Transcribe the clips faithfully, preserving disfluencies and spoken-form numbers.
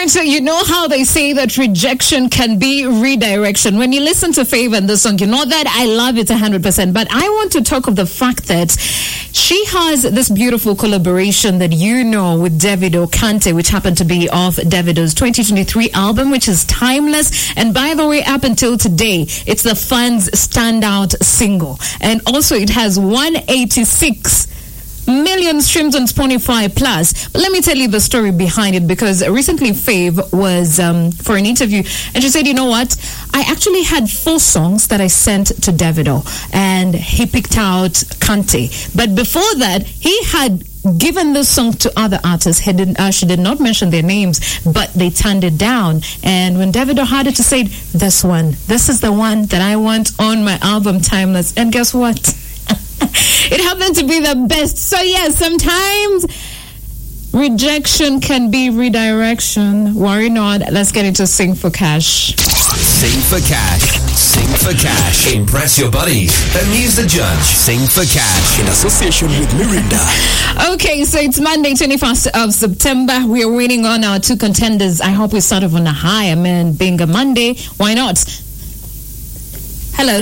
right, so you know how they say that rejection can be redirection. When you listen to Favor in this song, you know that I love it one hundred percent. But I want to talk of the fact that she has this beautiful collaboration that you know with Davido Kante, which happened to be off Davido's twenty twenty-three album, which is timeless. And by the way, up until today, it's the fans' standout single. And also it has one hundred eighty-six million streams on Spotify Plus. But let me tell you the story behind it, because recently Fav was um, for an interview and she said, you know what, I actually had four songs that I sent to Davido and he picked out Kante. But before that, he had given this song to other artists. He did, uh, she did not mention their names, but they turned it down. And when Davido had it, to say, this one, this is the one that I want on my album Timeless. And guess what? It happened to be the best. So yes, sometimes rejection can be redirection. Worry not. Let's get into Sing for Cash. Sing for Cash. Sing for Cash. Impress your buddies. Amuse the judge. Sing for Cash. In association with Mirinda. Okay, so it's Monday, twenty-first of September. We are waiting on our two contenders. I hope we start off on a high. I mean, being a Monday, why not? Hello.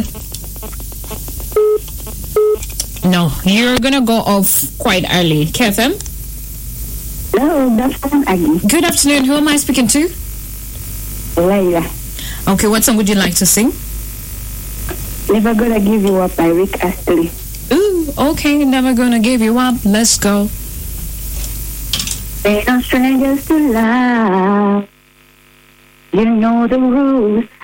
No, you're going to go off quite early. K F M? Hello, good afternoon, Aggie. Good afternoon. Who am I speaking to? Layla. Okay, what song would you like to sing? Never Gonna Give You Up by Rick Astley. Ooh, okay, Never Gonna Give You Up. Let's go. Ain't no strangers to love. You know the rules.